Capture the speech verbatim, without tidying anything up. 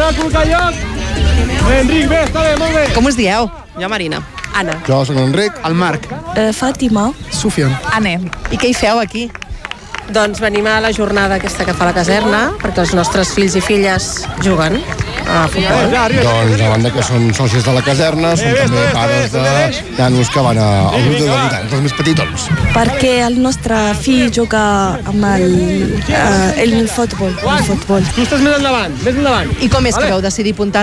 Podrà col·locar lloc. Enric, bé, està bé, molt bé. Com us dieu? Jo, Marina. Anna. Jo soc Enric. El Marc. Uh, Fàtima. Sufian. Anne. I què hi feu aquí? Doncs venim a la jornada aquesta que fa la caserna, perquè els nostres fills i filles juguen a futbol. Doncs a banda que són socis de la caserna, són també pares de nanos que van a- al grup de debutants, els més petitons. Perquè el nostre fill juga amb el, uh, el futbol. El futbol. Tu estàs més endavant, més endavant. I com és que vau decidir apuntar